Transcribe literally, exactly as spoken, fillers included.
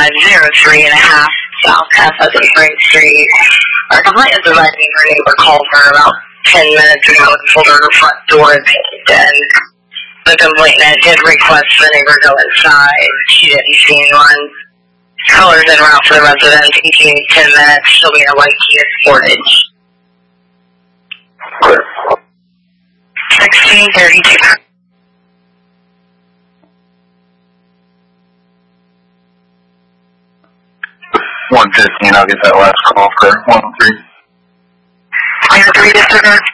five zero three and a half South F S Spring Street. Our complaint is alleging her neighbor called her about ten minutes ago and told her her front door had been kicked in. The complainant did request the neighbor go inside. She didn't see anyone. Colors en route for the residence, E T A ten minutes. She'll be in a white Kia Sportage. sixteen thirty-two. one fifteen, I'll get that last call for one three. one three, disturber.